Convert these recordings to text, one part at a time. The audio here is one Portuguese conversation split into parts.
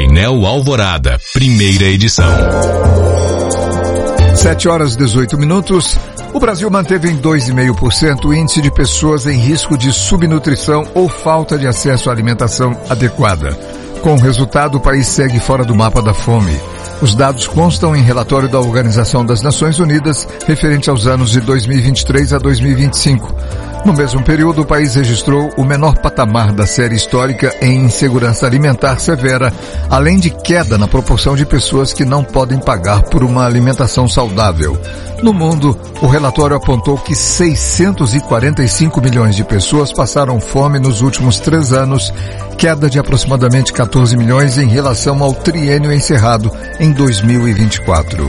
Painel Alvorada, primeira edição. 7h18. O Brasil manteve em 2,5% o índice de pessoas em risco de subnutrição ou falta de acesso à alimentação adequada. Com o resultado, o país segue fora do mapa da fome. Os dados constam em relatório da Organização das Nações Unidas referente aos anos de 2023 a 2025. No mesmo período, o país registrou o menor patamar da série histórica em insegurança alimentar severa, além de queda na proporção de pessoas que não podem pagar por uma alimentação saudável. No mundo, o relatório apontou que 645 milhões de pessoas passaram fome nos últimos 3 anos, queda de aproximadamente 14 milhões em relação ao triênio encerrado em 2024.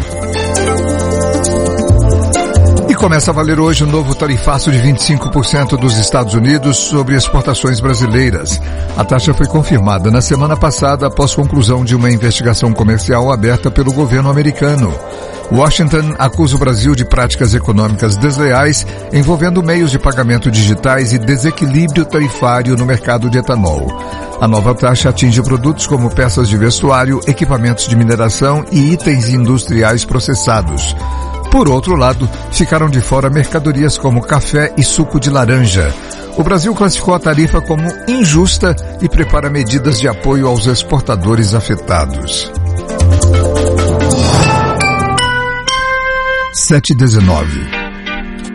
E começa a valer hoje o novo tarifaço de 25% dos Estados Unidos sobre exportações brasileiras. A taxa foi confirmada na semana passada após conclusão de uma investigação comercial aberta pelo governo americano. Washington acusa o Brasil de práticas econômicas desleais envolvendo meios de pagamento digitais e desequilíbrio tarifário no mercado de etanol. A nova taxa atinge produtos como peças de vestuário, equipamentos de mineração e itens industriais processados. Por outro lado, ficaram de fora mercadorias como café e suco de laranja. O Brasil classificou a tarifa como injusta e prepara medidas de apoio aos exportadores afetados. 7h19.